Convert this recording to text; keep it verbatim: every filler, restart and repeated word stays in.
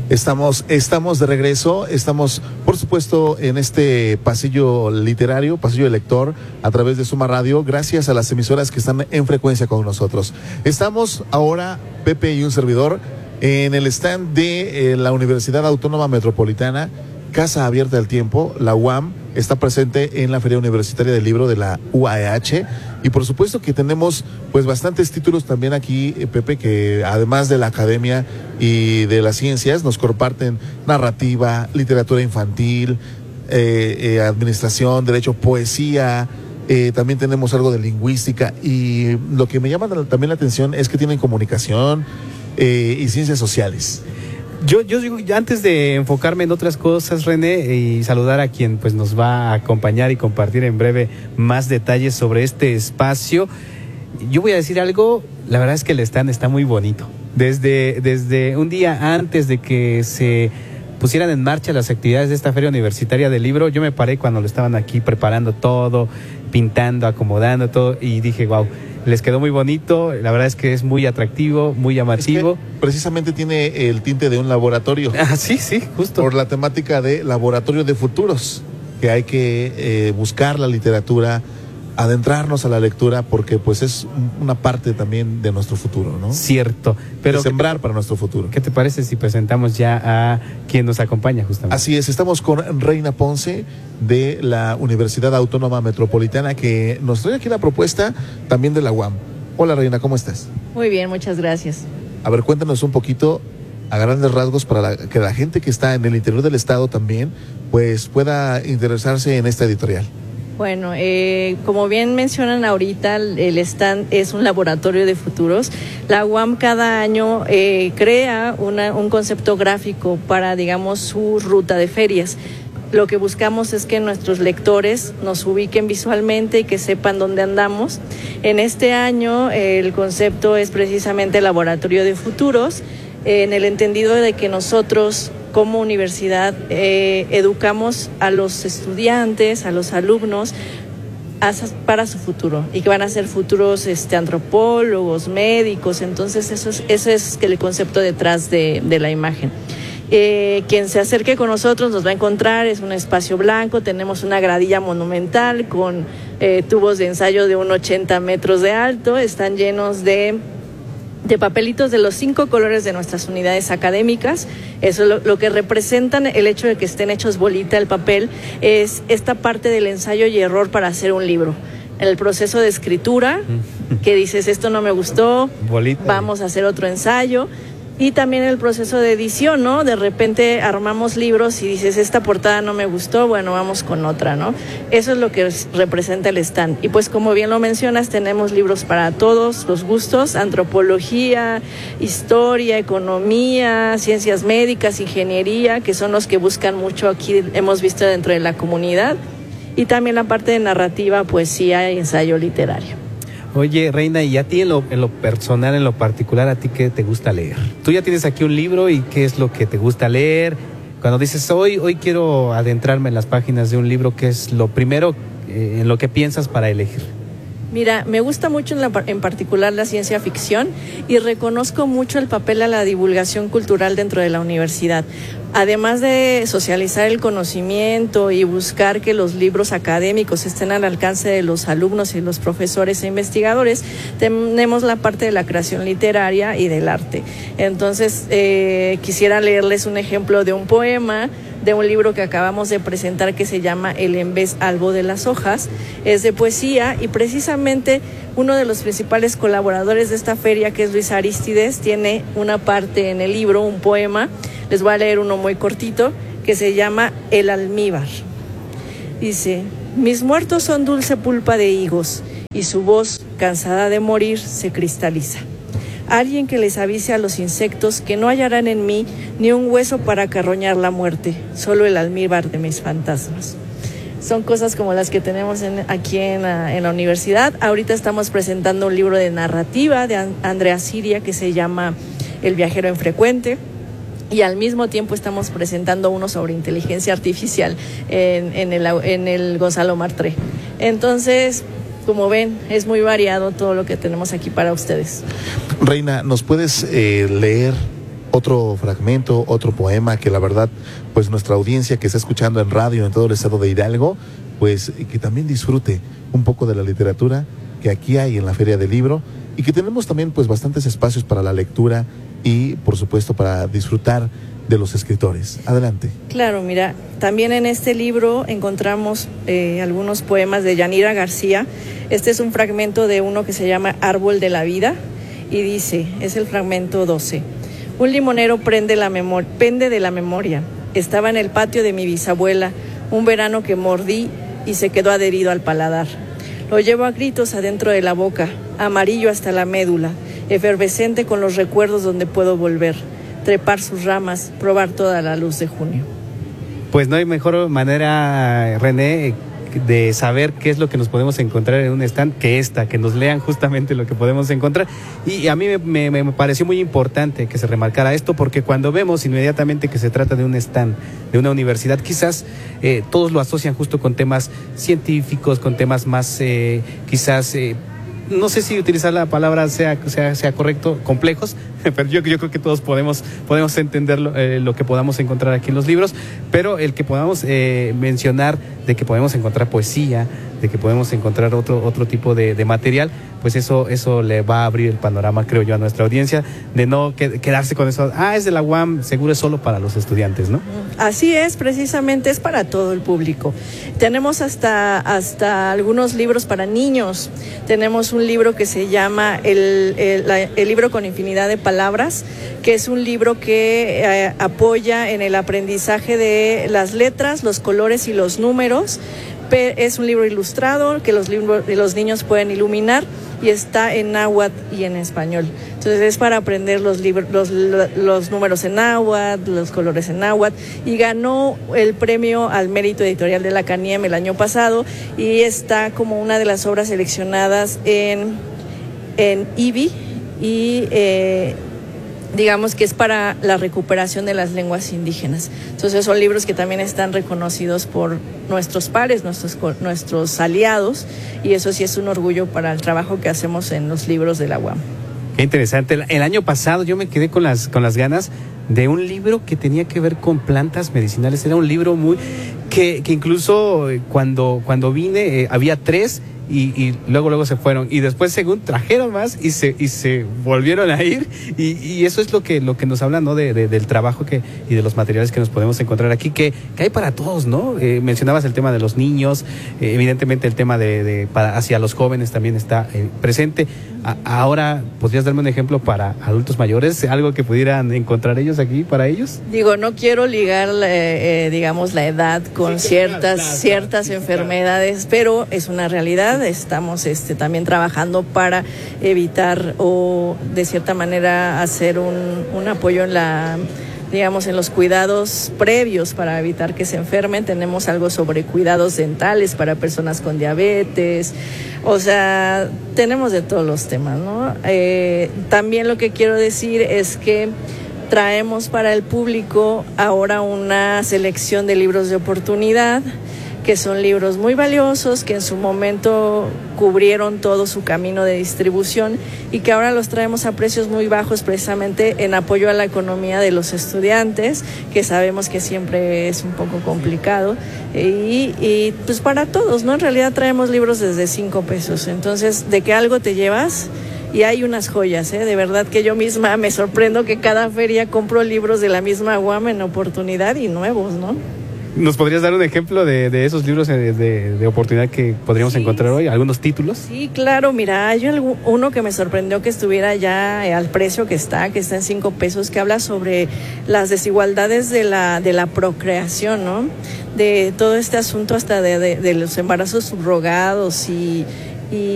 Estamos, estamos de regreso, estamos por supuesto en este pasillo literario, pasillo de lector a través de Suma Radio, gracias a las emisoras que están en frecuencia con nosotros. Estamos ahora, Pepe y un servidor, en el stand de eh, la Universidad Autónoma Metropolitana, Casa Abierta del Tiempo, la U A M, está presente en la Feria Universitaria del Libro de la U A E H, y por supuesto que tenemos pues bastantes títulos también aquí, eh, Pepe, que además de la academia y de las ciencias nos comparten narrativa, literatura infantil, eh, eh, administración, derecho, poesía. Eh, también tenemos algo de lingüística, y lo que me llama también la atención es que tienen comunicación eh, y ciencias sociales. Yo, yo digo, antes de enfocarme en otras cosas, René, y saludar a quien pues nos va a acompañar y compartir en breve más detalles sobre este espacio, yo voy a decir algo. La verdad es que el stand está muy bonito. Desde, desde un día antes de que se pusieran en marcha las actividades de esta Feria Universitaria del Libro, yo me paré cuando lo estaban aquí preparando todo, pintando, acomodando todo, y dije, wow, les quedó muy bonito. La verdad es que es muy atractivo, muy llamativo. Es que precisamente tiene el tinte de un laboratorio. Ah, sí, sí, justo. Por la temática de laboratorio de futuros, que hay que eh, buscar la literatura, adentrarnos a la lectura, porque pues es una parte también de nuestro futuro, ¿no? Cierto. Pero de sembrar para nuestro futuro. ¿Qué te parece si presentamos ya a quien nos acompaña justamente? Así es, estamos con Reina Ponce de la Universidad Autónoma Metropolitana, que nos trae aquí la propuesta también de la U A M. Hola Reina, ¿cómo estás? Muy bien, muchas gracias. A ver, cuéntanos un poquito a grandes rasgos para la, que la gente que está en el interior del estado también pues pueda interesarse en esta editorial. Bueno, eh, como bien mencionan ahorita, el stand es un laboratorio de futuros. La U A M cada año eh, crea una, un concepto gráfico para, digamos, su ruta de ferias. Lo que buscamos es que nuestros lectores nos ubiquen visualmente y que sepan dónde andamos. En este año eh, el concepto es precisamente laboratorio de futuros, eh, en el entendido de que nosotros como universidad eh, educamos a los estudiantes, a los alumnos a, para su futuro, y que van a ser futuros este, antropólogos, médicos. Entonces eso es, eso es el concepto detrás de, de la imagen. Eh, quien se acerque con nosotros nos va a encontrar, es un espacio blanco, tenemos una gradilla monumental con eh, tubos de ensayo de unos ochenta metros de alto, están llenos de de papelitos de los cinco colores de nuestras unidades académicas. Eso es lo, lo que representan el hecho de que estén hechos bolita el papel, es esta parte del ensayo y error para hacer un libro. En el proceso de escritura, que dices, esto no me gustó, bolita, vamos a hacer otro ensayo. Y también el proceso de edición, ¿no? De repente armamos libros y dices, esta portada no me gustó, bueno, vamos con otra, ¿no? Eso es lo que representa el stand. Y pues como bien lo mencionas, tenemos libros para todos los gustos: antropología, historia, economía, ciencias médicas, ingeniería, que son los que buscan mucho aquí, hemos visto dentro de la comunidad. Y también la parte de narrativa, poesía y ensayo literario. Oye, Reina, y a ti en lo, en lo personal, en lo particular, ¿a ti qué te gusta leer? Tú ya tienes aquí un libro, y ¿qué es lo que te gusta leer? Cuando dices, hoy, hoy quiero adentrarme en las páginas de un libro, ¿qué es lo primero eh, en lo que piensas para elegir? Mira, me gusta mucho en, la, en particular la ciencia ficción, y reconozco mucho el papel de la divulgación cultural dentro de la universidad. Además de socializar el conocimiento y buscar que los libros académicos estén al alcance de los alumnos y los profesores e investigadores, tenemos la parte de la creación literaria y del arte. Entonces, eh, quisiera leerles un ejemplo de un poema de un libro que acabamos de presentar que se llama El embés albo de las hojas. Es de poesía, y precisamente uno de los principales colaboradores de esta feria, que es Luis Aristides, tiene una parte en el libro, un poema. Les voy a leer uno muy cortito que se llama El almíbar. Dice: mis muertos son dulce pulpa de higos, y su voz, cansada de morir, se cristaliza. Alguien que les avise a los insectos que no hallarán en mí ni un hueso para carroñar la muerte, solo el almíbar de mis fantasmas. Son cosas como las que tenemos en, aquí en la, en la universidad. Ahorita estamos presentando un libro de narrativa de Andrea Siria que se llama El viajero infrecuente, y al mismo tiempo estamos presentando uno sobre inteligencia artificial en, en, el, en el Gonzalo Martré. Entonces, como ven, es muy variado todo lo que tenemos aquí para ustedes. Reina, ¿nos puedes eh, leer otro fragmento, otro poema que la verdad, pues nuestra audiencia que está escuchando en radio en todo el estado de Hidalgo, pues que también disfrute un poco de la literatura que aquí hay en la Feria del Libro y que tenemos también pues bastantes espacios para la lectura y por supuesto para disfrutar de los escritores. Adelante. Claro, mira, también en este libro encontramos eh, algunos poemas de Yanira García. Este es un fragmento de uno que se llama Árbol de la Vida y dice, es el fragmento doce. Un limonero prende la memor- pende de la memoria. Estaba en el patio de mi bisabuela, un verano que mordí y se quedó adherido al paladar. Lo llevo a gritos adentro de la boca, amarillo hasta la médula, efervescente con los recuerdos donde puedo volver, trepar sus ramas, probar toda la luz de junio. Pues no hay mejor manera, René, de saber qué es lo que nos podemos encontrar en un stand que esta, que nos lean justamente lo que podemos encontrar. Y a mí me, me, me pareció muy importante que se remarcara esto, porque cuando vemos inmediatamente que se trata de un stand de una universidad, quizás eh, todos lo asocian justo con temas científicos, con temas más eh, quizás... Eh, no sé si utilizar la palabra sea, sea, sea correcto, complejos, pero yo, yo creo que todos podemos, podemos entender lo, eh, lo que podamos encontrar aquí en los libros, pero el que podamos eh, mencionar de que podemos encontrar poesía, de que podemos encontrar otro, otro tipo de, de material, pues eso, eso le va a abrir el panorama, creo yo, a nuestra audiencia, de no que, quedarse con eso, ah, es de la U A M, seguro es solo para los estudiantes, ¿no? Así es, precisamente es para todo el público. Tenemos hasta, hasta algunos libros para niños. Tenemos un libro que se llama El, el, la, el libro con infinidad de palabras, que es un libro que eh, apoya en el aprendizaje de las letras, los colores y los números. Es un libro ilustrado que los, libros, los niños pueden iluminar y está en náhuatl y en español. Entonces es para aprender los, libros, los, los números en náhuatl, los colores en náhuatl, y ganó el premio al mérito editorial de la CANIEM el año pasado y está como una de las obras seleccionadas en, en I B I y eh, digamos que es para la recuperación de las lenguas indígenas. Entonces son libros que también están reconocidos por nuestros pares, nuestros, nuestros aliados, y eso sí es un orgullo para el trabajo que hacemos en los libros de la U A M. Qué interesante. El, el año pasado yo me quedé con las, con las ganas de un libro que tenía que ver con plantas medicinales. Era un libro muy que, que incluso cuando, cuando vine eh, había tres y, y luego luego se fueron y después según trajeron más y se y se volvieron a ir y, y eso es lo que lo que nos habla, ¿no? de, de, del trabajo que y de los materiales que nos podemos encontrar aquí, que, que hay para todos, ¿no? Eh, mencionabas el tema de los niños, eh, evidentemente el tema de, de para hacia los jóvenes también está eh, presente. A, ahora, ¿podrías darme un ejemplo para adultos mayores? ¿Algo que pudieran encontrar ellos aquí para ellos? Digo, no quiero ligar, eh, eh, digamos, la edad con sí, ciertas, claro, claro, ciertas claro, enfermedades, claro. Pero es una realidad. Estamos este, también trabajando para evitar o, de cierta manera, hacer un, un apoyo en la... digamos, en los cuidados previos para evitar que se enfermen. Tenemos algo sobre cuidados dentales para personas con diabetes, o sea, tenemos de todos los temas, ¿no? Eh, también lo que quiero decir es que traemos para el público ahora una selección de libros de oportunidad, que son libros muy valiosos, que en su momento cubrieron todo su camino de distribución y que ahora los traemos a precios muy bajos precisamente en apoyo a la economía de los estudiantes, que sabemos que siempre es un poco complicado, y, y pues para todos, ¿no? En realidad traemos libros desde cinco pesos, entonces de que algo te llevas. Y hay unas joyas, ¿eh? De verdad que yo misma me sorprendo que cada feria compro libros de la misma U A M en oportunidad y nuevos, ¿no? ¿Nos podrías dar un ejemplo de, de esos libros de, de, de oportunidad que podríamos sí, encontrar hoy? ¿Algunos títulos? Sí, claro. Mira, hay algún, uno que me sorprendió que estuviera ya al precio que está, que está en cinco pesos, que habla sobre las desigualdades de la, de la procreación, ¿no? De todo este asunto hasta de, de, de los embarazos subrogados y... y